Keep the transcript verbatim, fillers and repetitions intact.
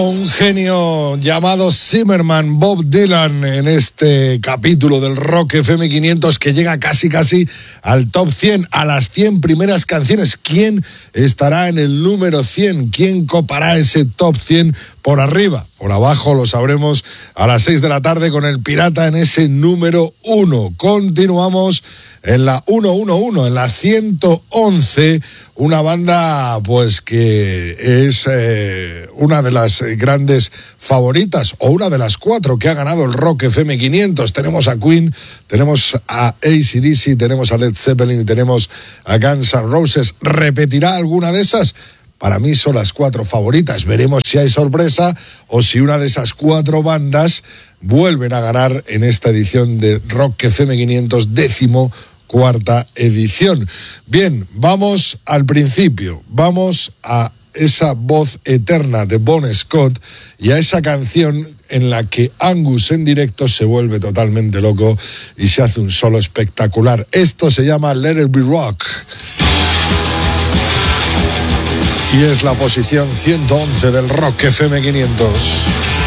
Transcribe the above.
Un genio llamado Zimmerman, Bob Dylan, en este capítulo del Rock F M quinientos que llega casi casi al top cien, a las cien primeras canciones. ¿Quién estará en el número cien? ¿Quién copará ese top cien por arriba? Por abajo lo sabremos a las seis de la tarde con el Pirata en ese número uno. Continuamos en la ciento once, en la ciento once, una banda pues que es eh, una de las grandes favoritas, o una de las cuatro que ha ganado el Rock F M quinientos. Tenemos a Queen, tenemos a A C D C, tenemos a Led Zeppelin y tenemos a Guns N' Roses. ¿Repetirá alguna de esas? Para mí son las cuatro favoritas. Veremos si hay sorpresa o si una de esas cuatro bandas vuelven a ganar en esta edición de Rock F M quinientos, décimo cuarta edición. Bien, vamos al principio, vamos a esa voz eterna de Bon Scott y a esa canción en la que Angus en directo se vuelve totalmente loco y se hace un solo espectacular. Esto se llama Let It Be Rock. Y es la posición ciento once del Rock F M quinientos.